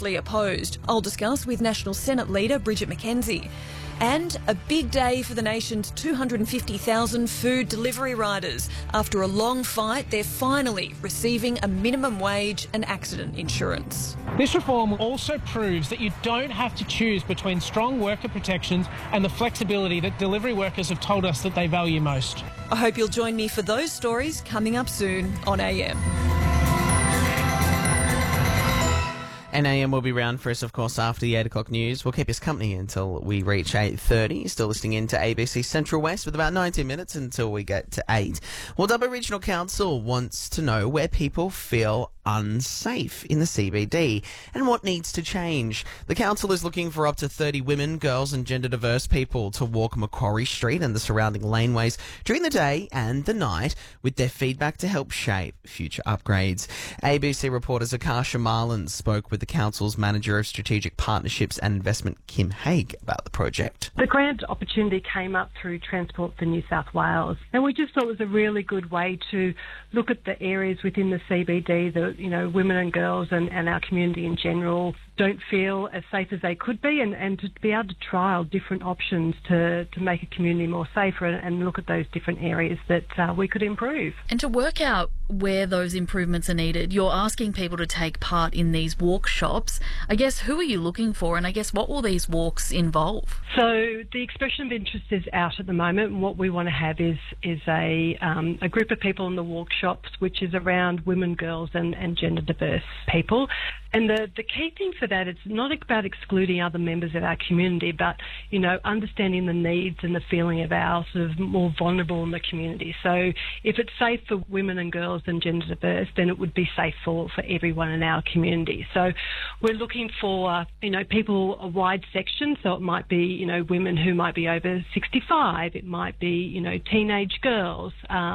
vigorously opposed. I'll discuss with National Senate leader Bridget McKenzie. And a big day for the nation's 250,000 food delivery riders. After a long fight, they're finally receiving a minimum wage and accident insurance. This reform also proves that you don't have to choose between strong worker protections and the flexibility that delivery workers have told us that they value most. I hope you'll join me for those stories coming up soon on AM. And AM will be round for us, of course, after the 8 o'clock news. We'll keep us company until we reach 8:30. Still listening in to ABC Central West with about 19 minutes until we get to 8. Well, Dubbo Regional Council wants to know where people feel unsafe in the CBD and what needs to change. The council is looking for up to 30 women, girls and gender diverse people to walk Macquarie Street and the surrounding laneways during the day and the night with their feedback to help shape future upgrades. ABC reporters Akasha Marlin spoke with the council's Manager of Strategic Partnerships and Investment, Kim Haig, about the project. The grant opportunity came up through Transport for New South Wales, and we just thought it was a really good way to look at the areas within the CBD that, you know, women and girls and our community in general don't feel as safe as they could be, and to be able to trial different options to make a community more safer and look at those different areas that we could improve. And to work out where those improvements are needed, you're asking people to take part in these workshops. I guess, who are you looking for, and I guess what will these walks involve? So the expression of interest is out at the moment, and what we want to have is a group of people in the workshops which is around women, girls and gender diverse people. And the key thing for that, it's not about excluding other members of our community, but, you know, understanding the needs and the feeling of our sort of more vulnerable in the community. So if it's safe for women and girls and gender diverse, then it would be safe for everyone in our community. So we're looking for, you know, people, a wide section. So it might be, you know, women who might be over 65. It might be, you know, teenage girls.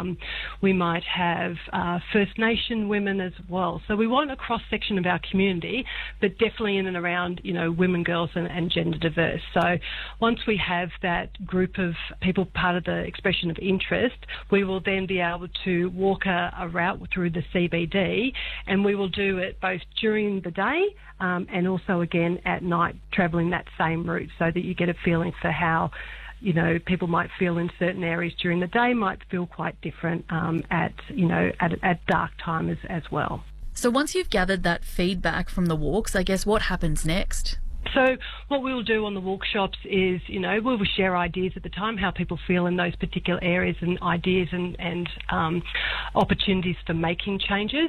We might have First Nation women as well. So we want a cross-section of our community, but definitely in and around, you know, women, girls and gender diverse. So once we have that group of people part of the expression of interest, we will then be able to walk a route through the CBD, and we will do it both during the day and also again at night, travelling that same route, so that you get a feeling for how, you know, people might feel in certain areas during the day might feel quite different at dark time as well. So once you've gathered that feedback from the walks, I guess what happens next? So what we'll do on the workshops is, you know, we will share ideas at the time, how people feel in those particular areas, and ideas and opportunities for making changes.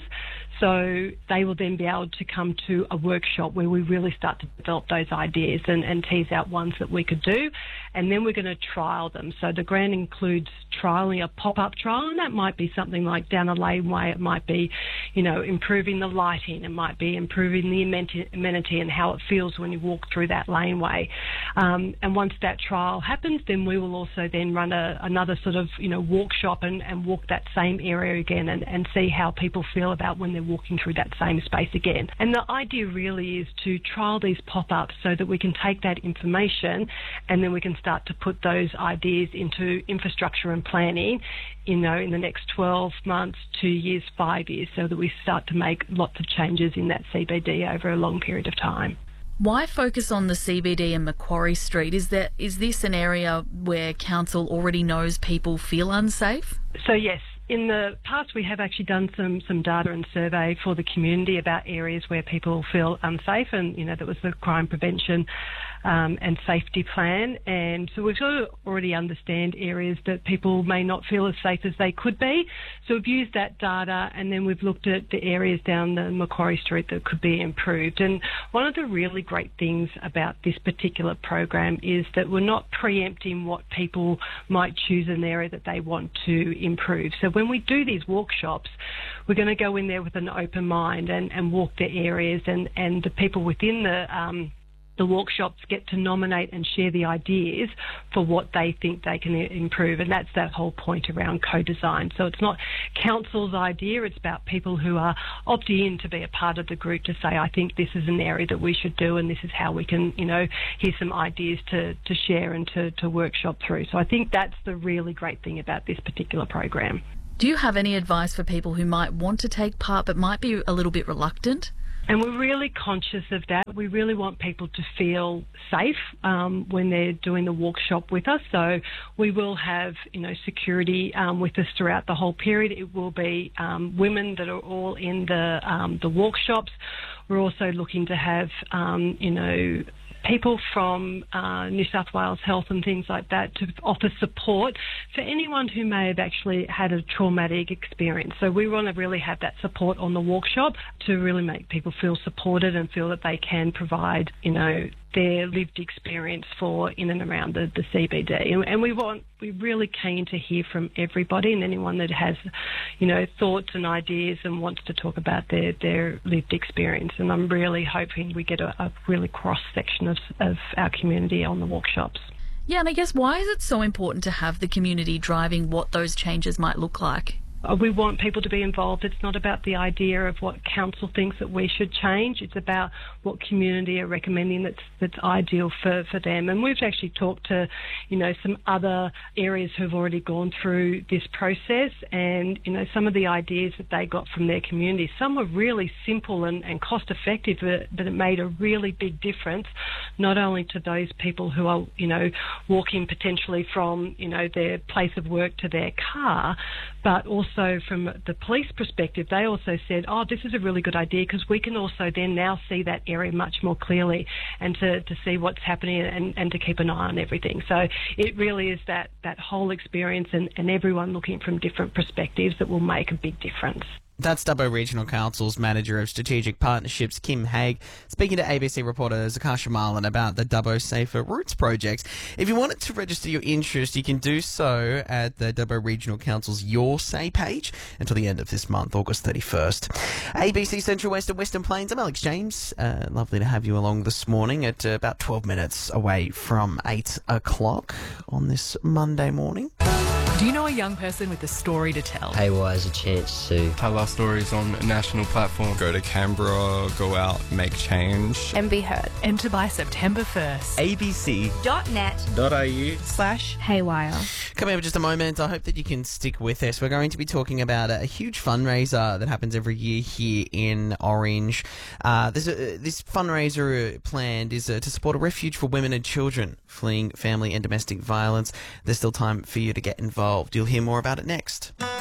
So they will then be able to come to a workshop where we really start to develop those ideas and tease out ones that we could do. And then we're going to trial them. So the grant includes trialling a pop-up trial, and that might be something like down a laneway. It might be, you know, improving the lighting. It might be improving the amenity and how it feels when you walk through that laneway. And once that trial happens, then we will also then run another sort of, you know, workshop and walk that same area again and see how people feel about when they're walking through that same space again. And the idea really is to trial these pop-ups so that we can take that information and then we can start to put those ideas into infrastructure and planning, you know, in the next 12 months, 2 years, 5 years, so that we start to make lots of changes in that CBD over a long period of time. Why focus on the CBD and Macquarie Street? Is this an area where council already knows people feel unsafe? So yes, in the past we have actually done some data and survey for the community about areas where people feel unsafe, and, you know, that was the crime prevention and safety plan. And so we've sort of already understand areas that people may not feel as safe as they could be. So we've used that data, and then we've looked at the areas down the Macquarie Street that could be improved. And one of the really great things about this particular program is that we're not preempting what people might choose in the area that they want to improve. So when we do these workshops, we're going to go in there with an open mind and walk the areas, and the people within the workshops get to nominate and share the ideas for what they think they can improve. And that's that whole point around co-design. So it's not council's idea, it's about people who are opting in to be a part of the group to say, I think this is an area that we should do, and this is how we can, you know, here's some ideas to share and to workshop through. So I think that's the really great thing about this particular program. Do you have any advice for people who might want to take part but might be a little bit reluctant? And we're really conscious of that. We really want people to feel safe when they're doing the workshop with us. So we will have, security with us throughout the whole period. It will be women that are all in the workshops. We're also looking to have, people from New South Wales Health and things like that to offer support for anyone who may have actually had a traumatic experience. So we want to really have that support on the workshop to really make people feel supported and feel that they can provide, their lived experience for in and around the CBD. And we're really keen to hear from everybody and anyone that has, thoughts and ideas and wants to talk about their lived experience. And I'm really hoping we get a really cross-section of our community on the workshops. Yeah, and I guess why is it so important to have the community driving what those changes might look like? We want people to be involved. It's not about the idea of what council thinks that we should change. It's about what community are recommending that's ideal for them. And we've actually talked to, some other areas who've already gone through this process and, some of the ideas that they got from their community. Some were really simple and cost effective, but it made a really big difference, not only to those people who are, walking potentially from, their place of work to their car, but also from the police perspective, they also said, this is a really good idea because we can also then now see that area much more clearly and to see what's happening and to keep an eye on everything. So it really is that whole experience and everyone looking from different perspectives that will make a big difference. That's Dubbo Regional Council's Manager of Strategic Partnerships, Kim Haig, speaking to ABC reporter Zakasha Marlin about the Dubbo Safer Routes project. If you wanted to register your interest, you can do so at the Dubbo Regional Council's Your Say page until the end of this month, August 31st. ABC Central West and Western Plains, I'm Alex James. Lovely to have you along this morning at about 12 minutes away from 8 o'clock on this Monday morning. Do you know a young person with a story to tell? Haywire is a chance to tell our stories on a national platform. Go to Canberra, go out, make change. And be heard. Enter by September 1st. abc.net.au/haywire. Coming up in just a moment, I hope that you can stick with us. We're going to be talking about a huge fundraiser that happens every year here in Orange. This fundraiser planned is to support a refuge for women and children fleeing family and domestic violence. There's still time for you to get involved. You'll hear more about it next.